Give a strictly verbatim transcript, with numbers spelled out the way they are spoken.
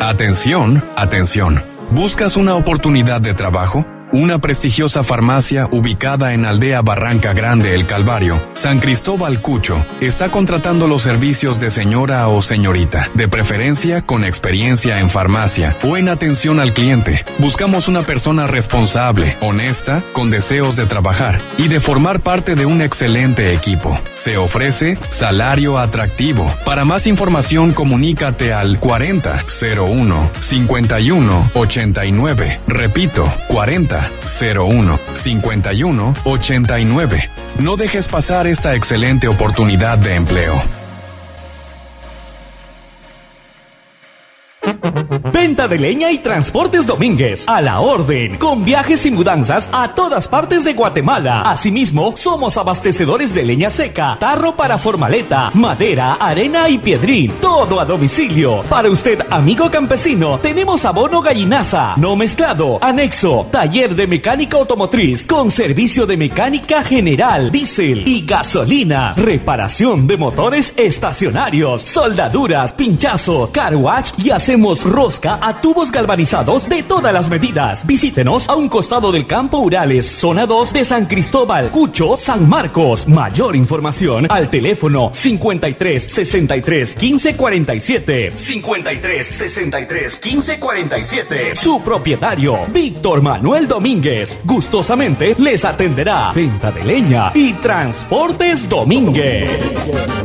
Atención, atención. ¿Buscas una oportunidad de trabajo? Una prestigiosa farmacia ubicada en Aldea Barranca Grande, El Calvario, San Cristóbal Cucho, está contratando los servicios de señora o señorita, de preferencia con experiencia en farmacia o en atención al cliente. Buscamos una persona responsable, honesta, con deseos de trabajar y de formar parte de un excelente equipo. Se ofrece salario atractivo. Para más información, comunícate al cuarenta cero uno cincuenta y uno ochenta y nueve. Repito, cuarenta cero uno cincuenta y uno ochenta y nueve. No dejes pasar esta excelente oportunidad de empleo. Venta de leña y transportes Domínguez, a la orden, con viajes y mudanzas a todas partes de Guatemala. Asimismo, somos abastecedores de leña seca, tarro para formaleta, madera, arena y piedril, todo a domicilio. Para usted, amigo campesino, tenemos abono gallinaza, no mezclado, anexo, taller de mecánica automotriz, con servicio de mecánica general, diésel y gasolina, reparación de motores estacionarios, soldaduras, pinchazo, car wash y hacemos rosca a tubos galvanizados de todas las medidas. Visítenos a un costado del Campo Urales, zona dos de San Cristóbal, Cucho, San Marcos. Mayor información al teléfono cincuenta y tres sesenta y tres quince cuarenta y siete. cincuenta y tres sesenta y tres quince cuarenta y siete. Su propietario, Víctor Manuel Domínguez, gustosamente les atenderá. Venta de leña y transportes Domínguez.